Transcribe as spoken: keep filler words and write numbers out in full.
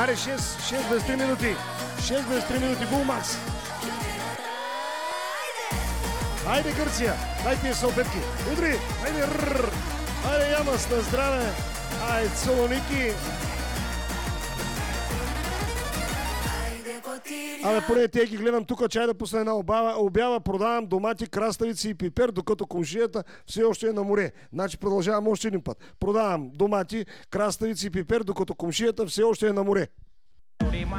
Аре, шест, шест без три минути. шест без три минути, гол Макс. Айде Гърция, дайте салфетки. Удри, айде рррр. Айде Ямас, на здраве. Айде Солоники. Абе, поне те ги гледам тук, чай да пусна една обява. обява. Продавам домати, краставици и пипер, докато комшията все още е на море. Значи продължавам още един път. Продавам домати, краставици и пипер, докато комшията все още е на море.